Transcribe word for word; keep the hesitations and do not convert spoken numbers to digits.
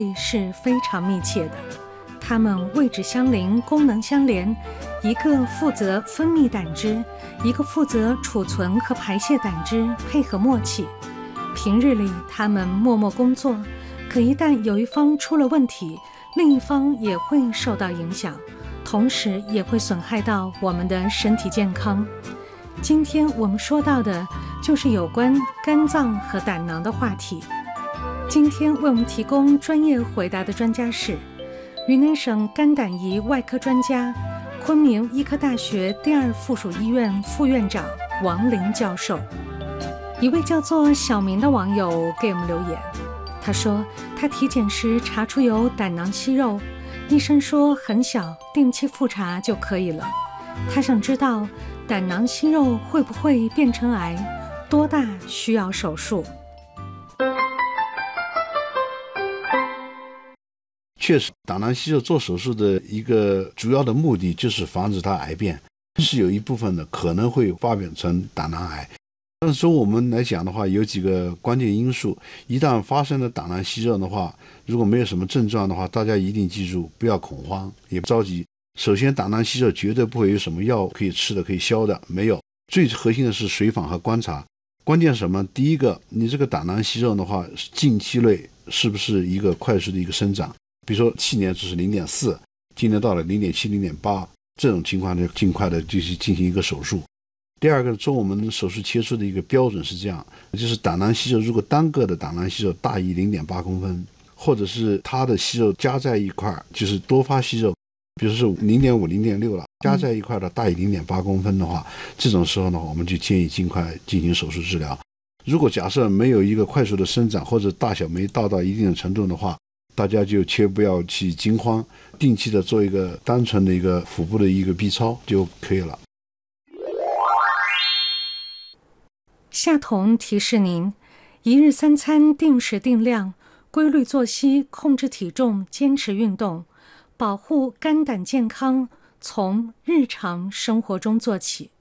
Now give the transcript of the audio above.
是非常密切的，它们位置相邻，功能相连，一个负责分泌胆汁，一个负责储存和排泄胆汁，配合默契。平日里它们默默工作，可一旦有一方出了问题，另一方也会受到影响，同时也会损害到我们的身体健康。今天我们说到的就是有关肝脏和胆囊的话题。今天为我们提供专业回答的专家是云南省肝胆胰外科专家、昆明医科大学第二附属医院副院长王林教授。一位叫做小明的网友给我们留言，他说他体检时查出有胆囊息肉，医生说很小，定期复查就可以了。他想知道胆囊息肉会不会变成癌，多大需要手术？ 确实，胆囊息肉做手术的一个主要的目的就是防止它癌变，是有一部分的可能会发展成胆囊癌。但是从我们来讲的话，有几个关键因素，一旦发生了胆囊息肉的话，如果没有什么症状的话，大家一定记住，不要恐慌，也不着急。首先，胆囊息肉绝对不会有什么药可以吃的可以消的，没有。最核心的是随访和观察。关键是什么？第一个，你这个胆囊息肉的话，近期内是不是一个快速的一个生长？比如说去年只是 零点四， 今年到了 零点七、零点八， 这种情况呢，尽快的就去进行一个手术。第二个，做我们手术切除的一个标准是这样，就是胆囊息肉如果单个的胆囊息肉大于 零点八公分，或者是它的息肉加在一块，就是多发息肉，比如说 零点五、零点六 了，加在一块的大于 零点八公分的话，这种时候呢，我们就建议尽快进行手术治疗。如果假设没有一个快速的生长，或者大小没到到一定的程度的话，大家就切不要去惊慌，定期的做一个单纯的一个腹部的一个 B 超就可以了。 夏彤提示您，一日三餐定时定量，规律作息，控制体重，坚持运动，保护肝胆健康，从日常生活中做起。